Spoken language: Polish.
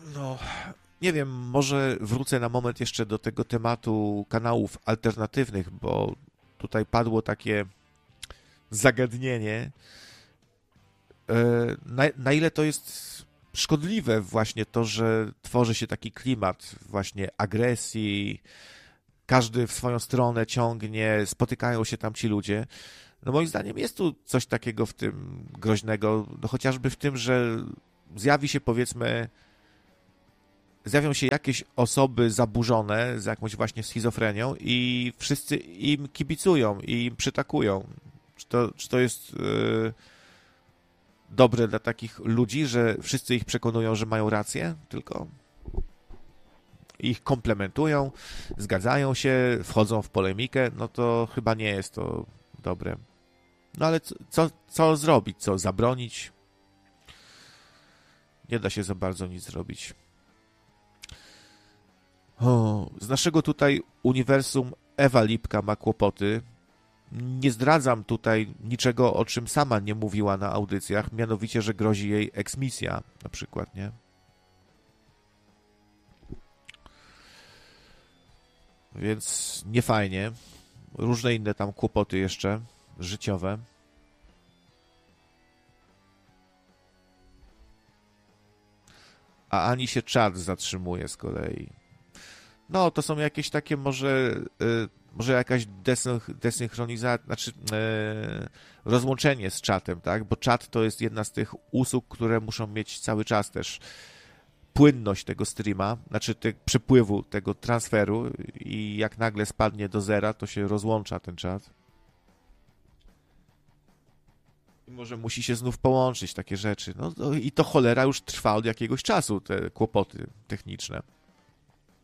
No, nie wiem, może wrócę na moment jeszcze do tego tematu kanałów alternatywnych, bo tutaj padło takie zagadnienie, na ile to jest szkodliwe właśnie to, że tworzy się taki klimat właśnie agresji, każdy w swoją stronę ciągnie, spotykają się tam ci ludzie. No moim zdaniem jest tu coś takiego w tym groźnego, no chociażby w tym, że zjawi się powiedzmy, zjawią się jakieś osoby zaburzone z jakąś właśnie schizofrenią i wszyscy im kibicują i im przytakują. Czy to jest dobre dla takich ludzi, że wszyscy ich przekonują, że mają rację, tylko ich komplementują, zgadzają się, wchodzą w polemikę, no to chyba nie jest to dobre. No ale co zrobić? Co zabronić? Nie da się za bardzo nic zrobić. O, z naszego tutaj uniwersum Ewa Lipka ma kłopoty. Nie zdradzam tutaj niczego, o czym sama nie mówiła na audycjach, mianowicie, że grozi jej eksmisja na przykład, nie? Więc nie fajnie. Różne inne tam kłopoty jeszcze życiowe. A ani się czat zatrzymuje z kolei. No, to są jakieś takie może jakaś desynchronizacja, znaczy rozłączenie z czatem, tak? Bo czat to jest jedna z tych usług, które muszą mieć cały czas też płynność tego streama, znaczy przepływu tego transferu i jak nagle spadnie do zera, to się rozłącza ten czat. I może musi się znów połączyć takie rzeczy. No i to cholera już trwa od jakiegoś czasu, te kłopoty techniczne.